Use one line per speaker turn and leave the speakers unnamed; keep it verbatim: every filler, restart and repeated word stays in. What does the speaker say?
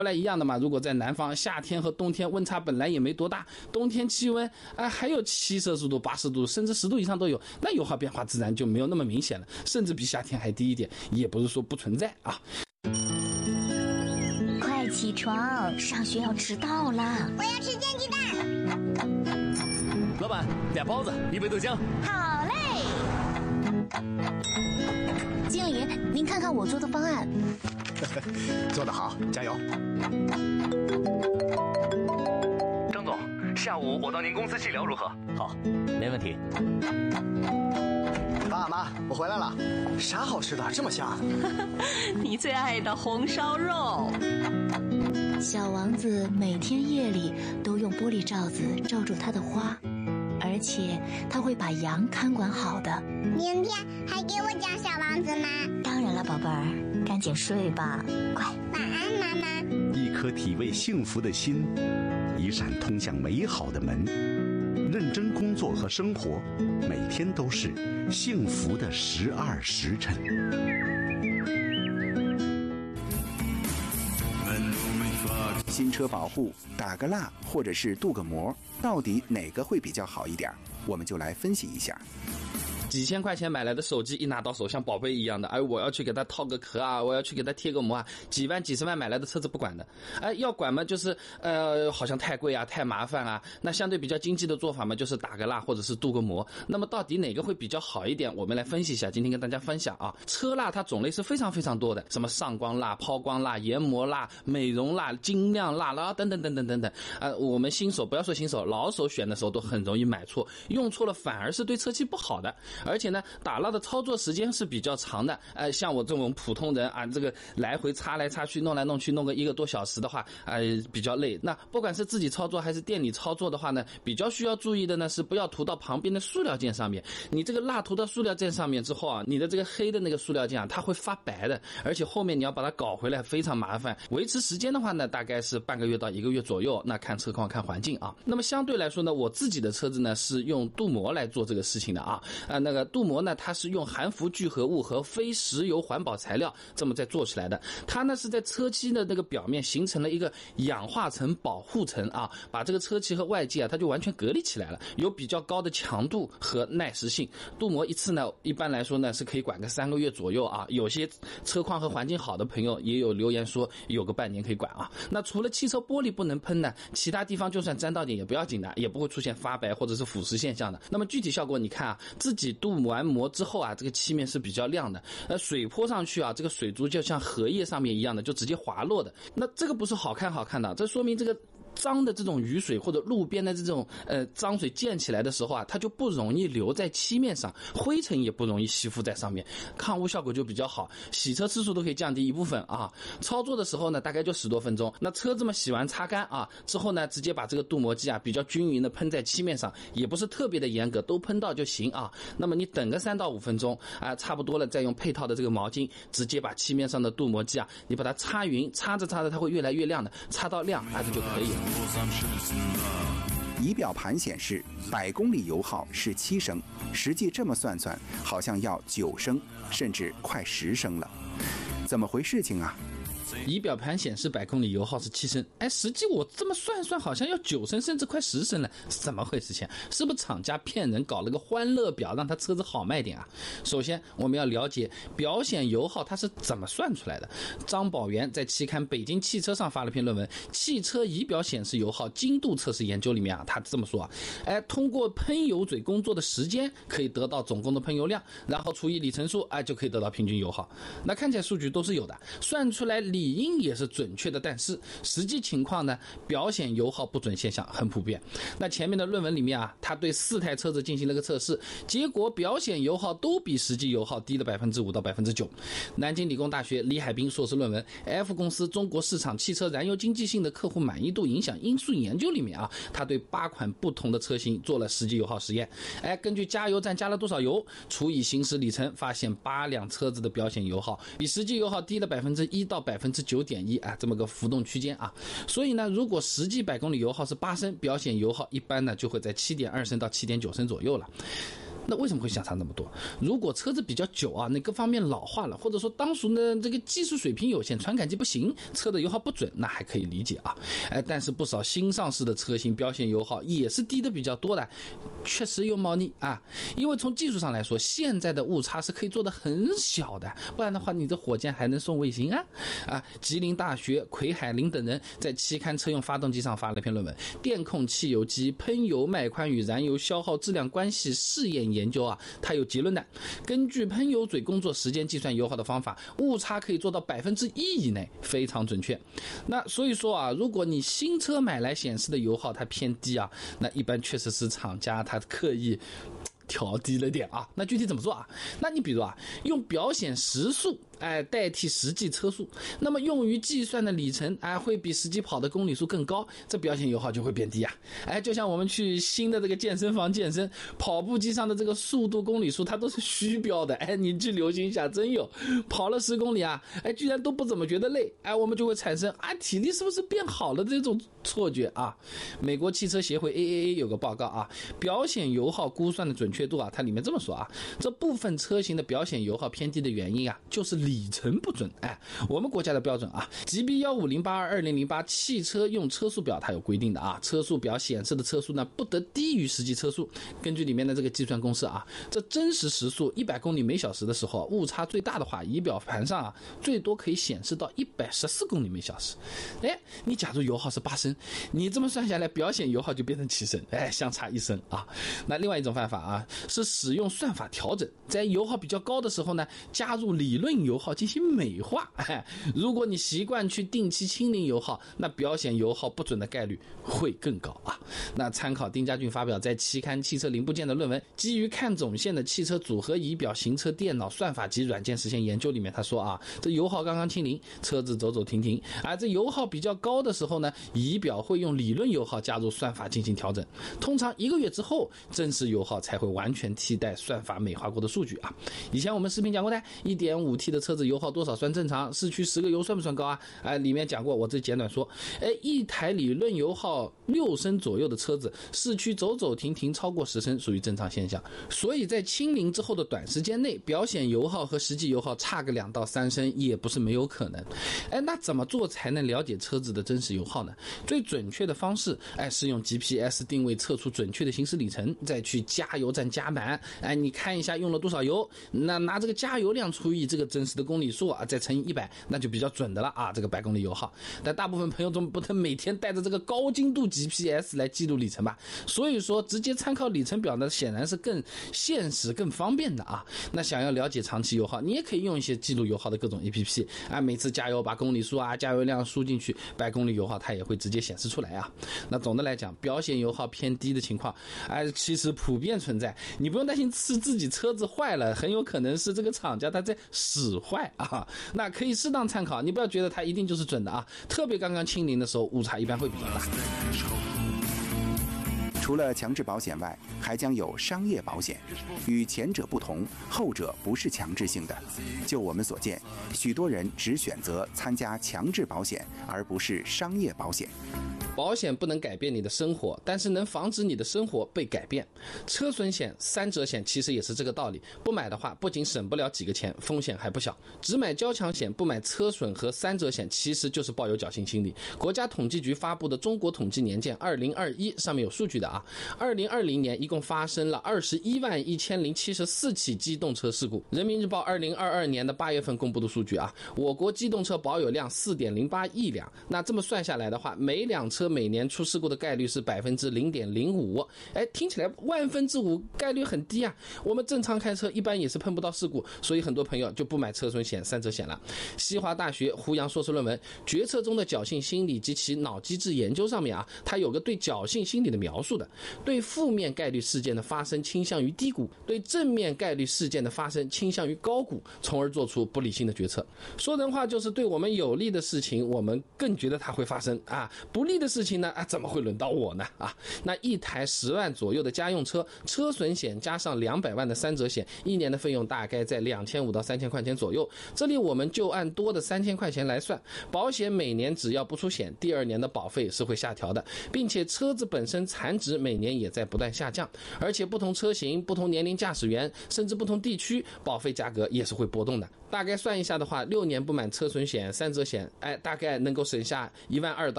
后来一样的嘛，如果在南方，夏天和冬天温差本来也没多大，冬天气温啊、呃、还有七摄氏度、八十度，甚至十度以上都有，那油耗变化自然就没有那么明显了，甚至比夏天还低一点，也不是说不存在啊。
快起床，上学要迟到了。
我要吃煎鸡蛋。
老板，俩包子，一杯豆浆。
好嘞。经理，您看看我做的方案。
做得好，加油。
张总，下午我到您公司细聊如何？好，没问题。
爸妈，我回来了。啥好吃的这么香？
你最爱的红烧肉。
小王子每天夜里都用玻璃罩子罩住他的花，而且他会把羊看管好的。
明天还给我讲小王子吗？
当然了，宝贝儿，赶紧睡吧，乖。
晚安，妈妈。
一颗体味幸福的心，一扇通向美好的门。认真工作和生活，每天都是幸福的十二时辰。新车保护，打个蜡或者是镀个膜，到底哪个会比较好一点？我们就来分析一下。
几千块钱买来的手机一拿到手像宝贝一样的，哎，我要去给它套个壳啊，我要去给它贴个膜啊，几万几十万买来的车子不管的，哎，要管嘛就是呃好像太贵啊，太麻烦啊。那相对比较经济的做法嘛，就是打个蜡或者是镀个膜。那么到底哪个会比较好一点？我们来分析一下，今天跟大家分享啊，车蜡它种类是非常非常多的，什么上光蜡、抛光蜡、研磨蜡、美容蜡、精亮蜡啦等等等等等等啊，我们新手不要说新手，老手选的时候都很容易买错，用错了反而是对车漆不好的。而且呢，打蜡的操作时间是比较长的，呃，像我这种普通人啊，这个来回擦来擦去，弄来弄去，弄个一个多小时的话，呃，比较累。那不管是自己操作还是店里操作的话呢，比较需要注意的呢是不要涂到旁边的塑料件上面。你这个蜡涂到塑料件上面之后啊，你的这个黑的那个塑料件啊，它会发白的，而且后面你要把它搞回来非常麻烦。维持时间的话呢，大概是半个月到一个月左右，那看车况看环境啊。那么相对来说呢，我自己的车子呢是用镀膜来做这个事情的啊，啊，那个镀膜呢，它是用含氟聚合物和非石油环保材料这么在做起来的。它呢是在车漆的那个表面形成了一个氧化层保护层啊，把这个车漆和外界啊，它就完全隔离起来了，有比较高的强度和耐蚀性。镀膜一次呢，一般来说呢是可以管个三个月左右啊。有些车况和环境好的朋友也有留言说有个半年可以管啊。那除了汽车玻璃不能喷呢，其他地方就算沾到点也不要紧的，也不会出现发白或者是腐蚀现象的。那么具体效果你看啊，自己镀完膜之后啊，这个漆面是比较亮的，呃，水泼上去啊，这个水珠就像荷叶上面一样的，就直接滑落的。那这个不是好看好看的，这说明这个脏的这种雨水或者路边的这种呃脏水溅起来的时候啊，它就不容易留在漆面上，灰尘也不容易吸附在上面，抗污效果就比较好，洗车次数都可以降低一部分啊。操作的时候呢，大概就十多分钟。那车子嘛洗完擦干啊之后呢，直接把这个镀膜剂啊比较均匀的喷在漆面上，也不是特别的严格，都喷到就行啊。那么你等个三到五分钟啊，差不多了，再用配套的这个毛巾直接把漆面上的镀膜剂啊，你把它擦匀，擦着擦着它会越来越亮的，擦到亮啊这就可以了。
仪表盘显示百公里油耗是七升，实际这么算算，好像要九升，甚至快十升了。怎么回事情啊？
仪表盘显示百公里油耗是七升，哎，实际我这么算算好像要九升甚至快十升了，怎么回事情？是不是厂家骗人搞了个欢乐表让他车子好卖点啊？首先我们要了解表显油耗它是怎么算出来的。张宝元在期刊《北京汽车》上发了篇论文《汽车仪表显示油耗精度测试研究》里面啊，他这么说啊，哎，通过喷油嘴工作的时间可以得到总共的喷油量，然后除以里程数，哎，就可以得到平均油耗。那看起来数据都是有的，算出来理应也是准确的，但是实际情况呢，表显油耗不准现象很普遍。那前面的论文里面啊，他对四台车子进行了个测试，结果表显油耗都比实际油耗低了百分之五到百分之九。南京理工大学李海滨硕士论文 F 公司中国市场汽车燃油经济性的客户满意度影响因素研究里面啊，他对八款不同的车型做了实际油耗实验，哎，根据加油站加了多少油除以行驶里程，发现八辆车子的表显油耗比实际油耗低了百分之一到百分之九点一啊，这么个浮动区间啊。所以呢，如果实际百公里油耗是八升，表显油耗一般呢就会在七点二升到七点九升左右了。 那为什么会相差那么多？如果车子比较久啊，那各方面老化了，或者说当时呢这个技术水平有限，传感器不行，车的油耗不准，那还可以理解啊。哎，但是不少新上市的车型标线油耗也是低的比较多的，确实有猫腻啊。因为从技术上来说，现在的误差是可以做得很小的，不然的话你的火箭还能送卫星啊啊！吉林大学奎海林等人在期刊车用发动机上发了一篇论文，电控汽油机喷油脉宽与燃油消耗质量关系试验研究啊，它有结论的。根据喷油嘴工作时间计算油耗的方法，误差可以做到百分之一以内，非常准确。那所以说啊，如果你新车买来显示的油耗它偏低啊，那一般确实是厂家它刻意调低了点啊。那具体怎么做啊？那你比如啊，用表显时速哎代替实际车速，那么用于计算的里程哎会比实际跑的公里数更高，这表显油耗就会变低啊。哎，就像我们去新的这个健身房健身，跑步机上的这个速度公里数它都是虚标的，哎，你去留心一下，真有跑了十公里啊，哎，居然都不怎么觉得累，哎，我们就会产生啊体力是不是变好了这种错觉啊。美国汽车协会 A A A 有个报告啊，表显油耗估算的准确度啊，它里面这么说啊，这部分车型的表显油耗偏低的原因啊，就是里程不准。哎，我们国家的标准啊 G B 一五零八二二零零八 汽车用车速表它有规定的啊，车速表显示的车速呢不得低于实际车速。根据里面的这个计算公式啊，这真实时速一百公里每小时的时候，误差最大的话，仪表盘上啊最多可以显示到一百十四公里每小时。哎，你假如油耗是八升，你这么算下来，表显油耗就变成七升，哎，相差一升啊。那另外一种办法啊，是使用算法调整，在油耗比较高的时候呢，加入理论油耗进行美化。哎，如果你习惯去定期清零油耗，那表显油耗不准的概率会更高啊。那参考丁家俊发表在期刊《汽车零部件》的论文，基于看总线的汽车组合仪表行车电脑算法及软件实现研究里面，他说啊，这油耗刚刚清零，车子走走停停，而这油耗比较高的时候呢，仪表会用理论油耗加入算法进行调整，通常一个月之后，真实油耗才会完全替代算法美化过的数据啊。以前我们视频讲过的 一点五 T 的车子油耗多少算正常，市区十个油算不算高啊？哎，里面讲过，我这简短说，哎，一台理论油耗六升左右的车子，市区走走停停超过十升属于正常现象。所以在清零之后的短时间内，表显油耗和实际油耗差个两到三升也不是没有可能。哎，那怎么做才能了解车子的真实油耗呢？最准确的方式，哎，是用 G P S 定位测出准确的行驶里程，再去加油站加满，哎，你看一下用了多少油，那拿这个加油量除以这个真实的公里数啊，再乘以一百，那就比较准的了啊，这个百公里油耗。但大部分朋友总不能每天带着这个高精度 G P S 来记录里程吧，所以说直接参考里程表呢，显然是更现实、更方便的啊。那想要了解长期油耗，你也可以用一些记录油耗的各种 A P P 啊，每次加油把公里数啊、加油量输进去，百公里油耗它也会直接显示出来啊。那总的来讲，表显油耗偏低的情况，哎，其实普遍存在，你不用担心是自己车子坏了，很有可能是这个厂家它在使坏啊。那可以适当参考，你不要觉得它一定就是准的啊。特别刚刚清零的时候，误差一般会比较大。
除了强制保险外，还将有商业保险，与前者不同，后者不是强制性的。就我们所见，许多人只选择参加强制保险，而不是商业保险。
保险不能改变你的生活，但是能防止你的生活被改变。车损险、三者险其实也是这个道理，不买的话不仅省不了几个钱，风险还不小。只买交强险不买车损和三者险，其实就是抱有侥幸心理。国家统计局发布的中国统计年鉴二零二一上面有数据的啊，二零二零年一共发生了二十一万一千零七十四起机动车事故。人民日报二零二二年的八月份公布的数据啊，我国机动车保有量四点零八亿辆，那这么算下来的话，每辆车每年出事故的概率是百分之零点零五。哎，听起来万分之五概率很低啊。我们正常开车一般也是碰不到事故，所以很多朋友就不买车损险、三者险了。西华大学胡杨硕士论文《决策中的侥幸心理及其脑机制研究》上面啊，它有个对侥幸心理的描述的，对负面概率事件的发生倾向于低估，对正面概率事件的发生倾向于高估，从而做出不理性的决策。说人话就是对我们有利的事情，我们更觉得它会发生啊；不利的事情呢啊，怎么会轮到我呢啊？那一台十万左右的家用车，车损险加上两百万的三者险，一年的费用大概在两千五到三千块钱左右。这里我们就按多的三千块钱来算，保险每年只要不出险，第二年的保费是会下调的，并且车子本身残值每年也在不断下降，而且不同车型、不同年龄驾驶员，甚至不同地区，保费价格也是会波动的。大概算一下的话，六年不满车损险、三者险，哎，大概能够省下一万二到